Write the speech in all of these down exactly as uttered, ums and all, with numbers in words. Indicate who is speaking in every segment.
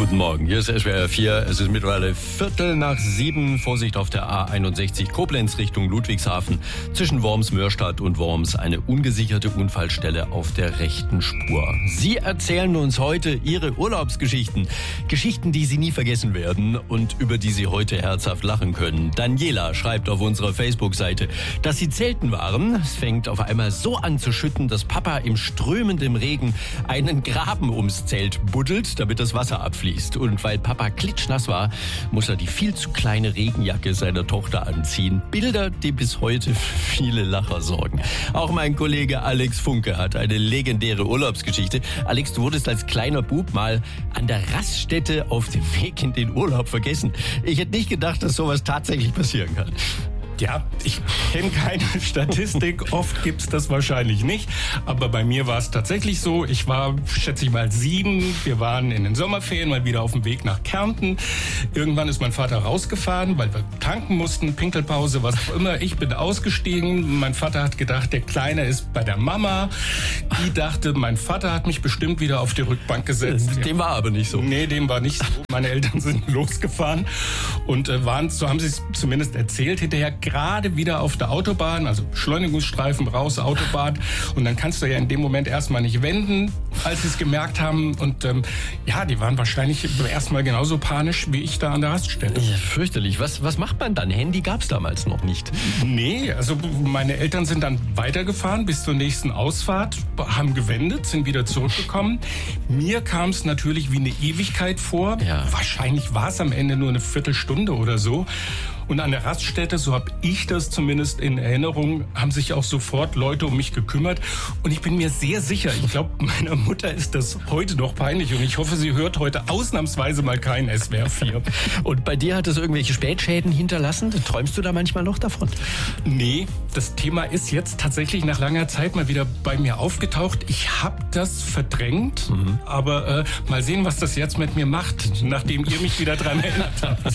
Speaker 1: Guten Morgen, hier ist S W R vier. Es ist mittlerweile Viertel nach sieben. Vorsicht auf der A einundsechzig Koblenz Richtung Ludwigshafen. Zwischen Worms-Mörstadt und Worms eine ungesicherte Unfallstelle auf der rechten Spur. Sie erzählen uns heute Ihre Urlaubsgeschichten. Geschichten, die Sie nie vergessen werden und über die Sie heute herzhaft lachen können. Daniela schreibt auf unserer Facebook-Seite, dass sie zelten waren. Es fängt auf einmal so an zu schütten, dass Papa im strömenden Regen einen Graben ums Zelt buddelt, damit das Wasser abfließt. Und weil Papa klitschnass war, muss er die viel zu kleine Regenjacke seiner Tochter anziehen. Bilder, die bis heute für viele Lacher sorgen. Auch mein Kollege Alex Funke hat eine legendäre Urlaubsgeschichte. Alex, du wurdest als kleiner Bub mal an der Raststätte auf dem Weg in den Urlaub vergessen. Ich hätte nicht gedacht, dass sowas tatsächlich passieren kann.
Speaker 2: Ja, ich kenne keine Statistik, oft gibt's das wahrscheinlich nicht, aber bei mir war es tatsächlich so, ich war, schätze ich mal, sieben, wir waren in den Sommerferien mal wieder auf dem Weg nach Kärnten, irgendwann ist mein Vater rausgefahren, weil wir tanken mussten, Pinkelpause, was auch immer, ich bin ausgestiegen, mein Vater hat gedacht, der Kleine ist bei der Mama, die dachte, mein Vater hat mich bestimmt wieder auf die Rückbank gesetzt.
Speaker 1: Dem war aber nicht so.
Speaker 2: Nee, dem war nicht so, meine Eltern sind losgefahren und äh, waren, so haben sie es zumindest erzählt, hinterher gerade wieder auf der Autobahn, also Beschleunigungsstreifen raus, Autobahn. Und dann kannst du ja in dem Moment erstmal nicht wenden, als sie es gemerkt haben. Und ähm, ja, die waren wahrscheinlich erstmal genauso panisch wie ich da an der Raststelle.
Speaker 1: Ja, fürchterlich. Was, was macht man dann? Handy gab es damals noch nicht.
Speaker 2: Nee, also meine Eltern sind dann weitergefahren bis zur nächsten Ausfahrt, haben gewendet, sind wieder zurückgekommen. Mir kam es natürlich wie eine Ewigkeit vor.
Speaker 1: Ja.
Speaker 2: Wahrscheinlich war es am Ende nur eine Viertelstunde oder so. Und an der Raststätte, so habe ich das zumindest in Erinnerung, haben sich auch sofort Leute um mich gekümmert. Und ich bin mir sehr sicher, ich glaube, meiner Mutter ist das heute noch peinlich. Und ich hoffe, sie hört heute ausnahmsweise mal kein S W R vier.
Speaker 1: Und bei dir hat es irgendwelche Spätschäden hinterlassen? Träumst du da manchmal noch davon?
Speaker 2: Nee, das Thema ist jetzt tatsächlich nach langer Zeit mal wieder bei mir aufgetaucht. Ich habe das verdrängt, mhm. aber äh, mal sehen, was das jetzt mit mir macht, nachdem ihr mich wieder dran erinnert habt.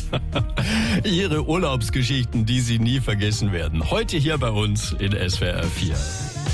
Speaker 1: Ihre Urlaubsgeschichten, die Sie nie vergessen werden. Heute hier bei uns in S W R vier.